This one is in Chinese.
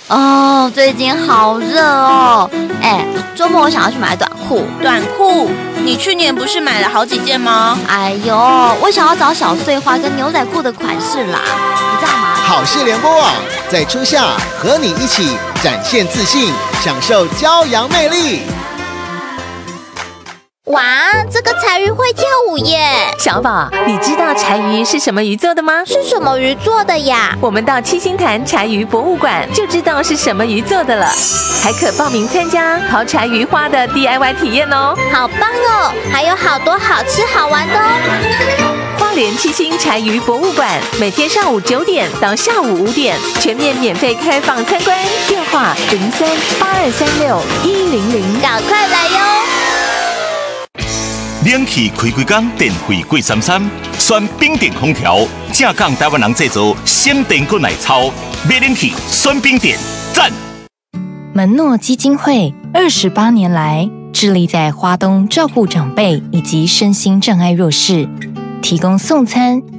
哦，最近好热哦。周末我想要去买短裤。 短裤？你去年不是买了好几件吗？ 哎呦，我想要找小碎花跟牛仔裤的款式啦，你知道吗？ 好事联播网在初夏和你一起展现自信，享受骄阳魅力。 哇，这个柴鱼会跳舞耶！ 小宝，你知道柴鱼是什么鱼做的吗？ 是什么鱼做的呀？ 我们到七星潭柴鱼博物馆就知道是什么鱼做的了，还可报名参加烤柴鱼花的 DIY 体验哦。 好棒哦，还有好多好吃好玩的哦。 花莲七星柴鱼博物馆每天上午9点到下午5点，全面免费开放参观，电话0382361100， 赶快来哟！ 冷气开几工，电费贵33，选冰电空调，正港台湾人制造，省电滚来抄，买冷气选冰电，赞！ 门诺基金会28年来致力在花东照顾长辈以及身心障碍弱势，提供送餐、